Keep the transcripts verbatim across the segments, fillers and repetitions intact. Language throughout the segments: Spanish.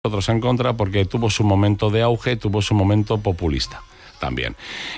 otros en contra, porque tuvo su momento de auge, tuvo su momento populista también.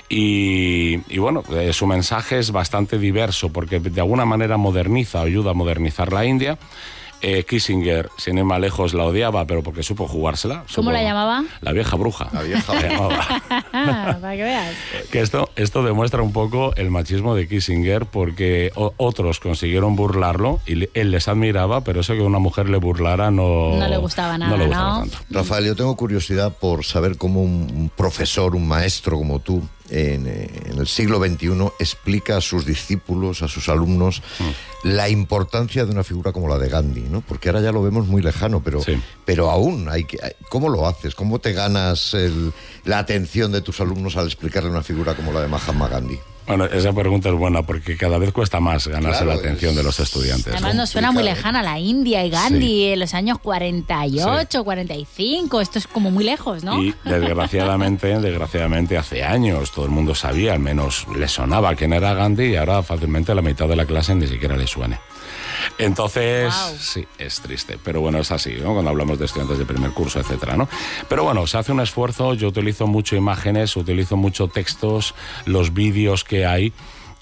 Y, y bueno, eh, su mensaje es bastante diverso, porque de alguna manera moderniza, ayuda a modernizar la India. Eh, Kissinger, sin ir más lejos, la odiaba, pero porque supo jugársela. ¿Cómo supo, la llamaba? La vieja bruja. La vieja bruja. Para que veas. Que esto, esto demuestra un poco el machismo de Kissinger, porque o, otros consiguieron burlarlo y él les admiraba, pero eso que una mujer le burlara no, no le gustaba nada, no le gustaba ¿no? tanto. Rafael, yo tengo curiosidad por saber cómo un profesor, un maestro como tú, en, en el siglo veintiuno, explica a sus discípulos, a sus alumnos, mm. la importancia de una figura como la de Gandhi, ¿no? Porque ahora ya lo vemos muy lejano, pero, sí. pero aún hay que... ¿Cómo lo haces? ¿Cómo te ganas el, la atención de tus alumnos al explicarle una figura como la de Mahatma Gandhi? Bueno, esa pregunta es buena porque cada vez cuesta más ganarse claro, la atención es... de los estudiantes. Además nos suena muy lejana la India y Gandhi sí. en los años cuarenta y ocho, sí. cuarenta y cinco, esto es como muy lejos, ¿no? Y desgraciadamente, desgraciadamente hace años todo el mundo sabía, al menos le sonaba quién era Gandhi y ahora fácilmente la mitad de la clase ni siquiera le suene. Entonces, wow. sí, es triste, pero bueno, es así, ¿no? Cuando hablamos de estudiantes de primer curso, etcétera, ¿no? Pero bueno, se hace un esfuerzo, yo utilizo mucho imágenes, utilizo mucho textos, los vídeos que hay.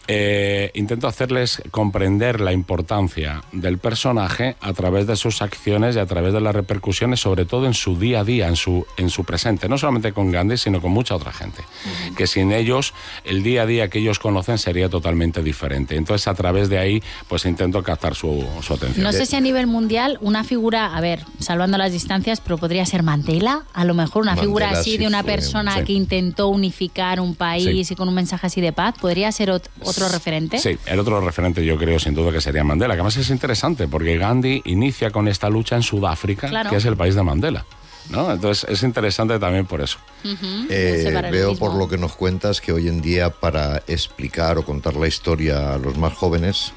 Eh, intento hacerles comprender la importancia del personaje a través de sus acciones y a través de las repercusiones, sobre todo en su día a día, en su, en su presente, no solamente con Gandhi, sino con mucha otra gente, uh-huh. que sin ellos, el día a día que ellos conocen sería totalmente diferente. Entonces, a través de ahí, pues intento captar su, su atención. No sé si a nivel mundial una figura, a ver, salvando las distancias, pero podría ser Mandela, a lo mejor una Mandela figura así sí de una fue, persona sí. que intentó unificar un país sí. y con un mensaje así de paz, podría ser otro ¿Otro referente? Sí, el otro referente yo creo sin duda que sería Mandela, que además es interesante porque Gandhi inicia con esta lucha en Sudáfrica, claro. que es el país de Mandela, ¿no? Entonces es interesante también por eso. Uh-huh. eh, veo por lo que nos cuentas que hoy en día para explicar o contar la historia a los más jóvenes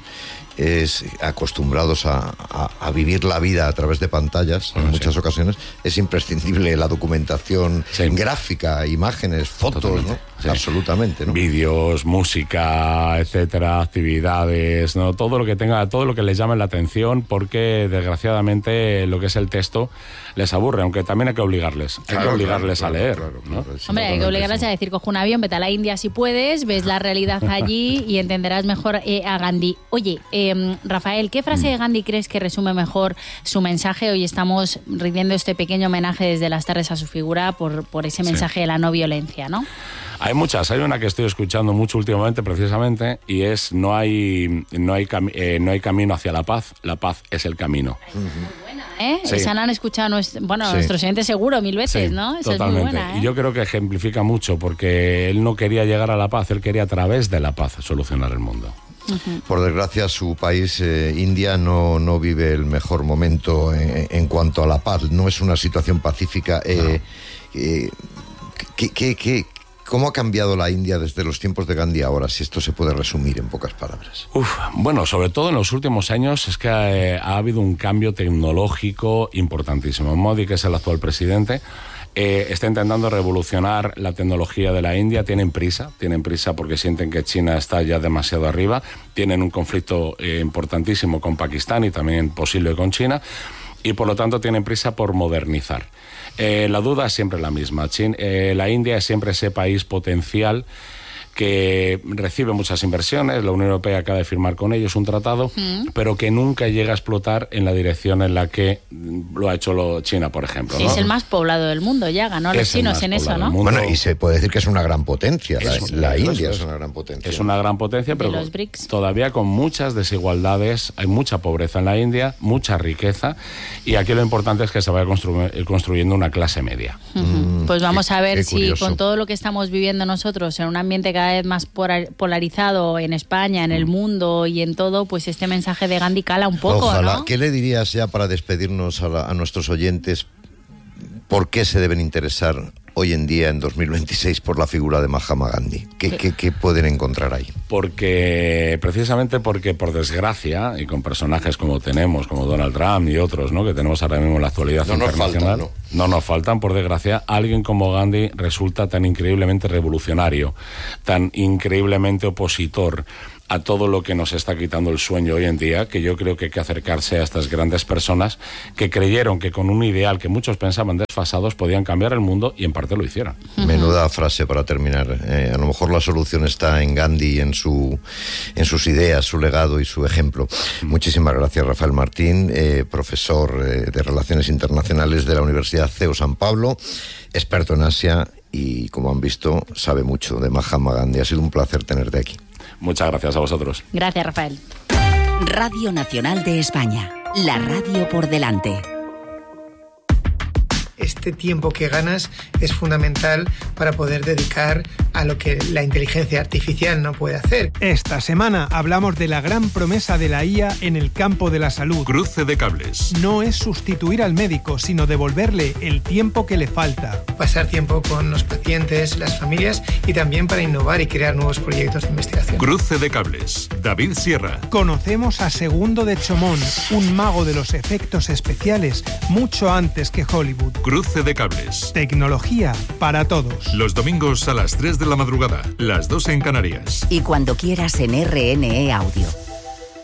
es acostumbrados a, a, a vivir la vida a través de pantallas, bueno, en muchas sí. ocasiones, es imprescindible la documentación sí. gráfica, imágenes, fotos, ¿no? Sí. Absolutamente, ¿no? Vídeos, música, etcétera, actividades, ¿no? Todo lo que tenga, todo lo que les llame la atención, porque desgraciadamente lo que es el texto les aburre, aunque también hay que obligarles, hay claro, que obligarles claro, a leer, claro, ¿no? Claro, Hombre, hay que obligarles sí. a decir, coge un avión, vete a la India si puedes, ves la realidad allí y entenderás mejor eh, a Gandhi. Oye, eh, Rafael, ¿qué frase de Gandhi crees que resume mejor su mensaje? Hoy estamos rindiendo este pequeño homenaje desde las tardes a su figura por, por ese mensaje sí. de la no violencia, ¿no? Hay muchas, hay una que estoy escuchando mucho últimamente precisamente y es no hay no hay cami- eh, no hay camino hacia la paz, la paz es el camino. Es muy buena, ¿eh? Sí. Esa la han escuchado nuestro, bueno, sí. nuestros oyentes seguro mil veces, sí, ¿no? Esa totalmente. Es muy buena, ¿eh? Y yo creo que ejemplifica mucho porque él no quería llegar a la paz, él quería a través de la paz solucionar el mundo. Uh-huh. Por desgracia, su país, eh, India, no, no vive el mejor momento en, en cuanto a la paz. No es una situación pacífica. Eh, no. eh, ¿qué, qué, qué, ¿Cómo ha cambiado la India desde los tiempos de Gandhi ahora, si esto se puede resumir en pocas palabras? Uf, bueno, sobre todo en los últimos años es que eh, ha habido un cambio tecnológico importantísimo. Modi, que es el actual presidente, Eh, está intentando revolucionar la tecnología de la India. Tienen prisa, tienen prisa porque sienten que China está ya demasiado arriba. Tienen un conflicto eh, importantísimo con Pakistán y también posible con China. Y por lo tanto tienen prisa por modernizar. Eh, la duda es siempre la misma. China, eh, la India es siempre ese país potencial que recibe muchas inversiones, la Unión Europea acaba de firmar con ellos un tratado, mm. pero que nunca llega a explotar en la dirección en la que lo ha hecho lo China, por ejemplo, ¿no? Es el más poblado del mundo, ya ganó a los chinos en eso, ¿no? Bueno, y se puede decir que es una gran potencia, la, es, la es, India es, es una gran potencia. Es una gran potencia, pero todavía con muchas desigualdades, hay mucha pobreza en la India, mucha riqueza, y aquí lo importante es que se vaya constru- construyendo una clase media. Uh-huh. Mm, pues vamos qué, a ver qué si curioso. con todo lo que estamos viviendo nosotros en un ambiente cada vez más polarizado en España, en el mundo y en todo, pues este mensaje de Gandhi cala un poco, Ojalá. ¿no? ¿Qué le dirías ya para despedirnos a, la, a nuestros oyentes? ¿Por qué se deben interesar hoy en día, en dos mil veintiséis, por la figura de Mahatma Gandhi? ¿Qué, qué, qué pueden encontrar ahí? Porque, precisamente porque, por desgracia, y con personajes como tenemos, como Donald Trump y otros, ¿no?, que tenemos ahora mismo en la actualidad no internacional, nos faltan, ¿no? no nos faltan, por desgracia, alguien como Gandhi resulta tan increíblemente revolucionario, tan increíblemente opositor a todo lo que nos está quitando el sueño hoy en día, que yo creo que hay que acercarse a estas grandes personas que creyeron que con un ideal que muchos pensaban desfasados podían cambiar el mundo y en parte lo hicieron. Menuda frase para terminar. Eh, a lo mejor la solución está en Gandhi, en, su, en sus ideas, su legado y su ejemplo. Muchísimas gracias, Rafael Martín, eh, profesor eh, de Relaciones Internacionales de la Universidad C E U San Pablo, experto en Asia y, como han visto, sabe mucho de Mahatma Gandhi. Ha sido un placer tenerte aquí. Muchas gracias a vosotros. Gracias, Rafael. Radio Nacional de España, la radio por delante. Este tiempo que ganas es fundamental para poder dedicar a lo que la inteligencia artificial no puede hacer. Esta semana hablamos de la gran promesa de la I A en el campo de la salud. Cruce de cables. No es sustituir al médico, sino devolverle el tiempo que le falta. Pasar tiempo con los pacientes, las familias y también para innovar y crear nuevos proyectos de investigación. Cruce de cables. David Sierra. Conocemos a Segundo de Chomón, un mago de los efectos especiales, mucho antes que Hollywood. Cruce de cables. Tecnología para todos. Los domingos a las tres de la madrugada, las dos en Canarias. Y cuando quieras en R N E Audio.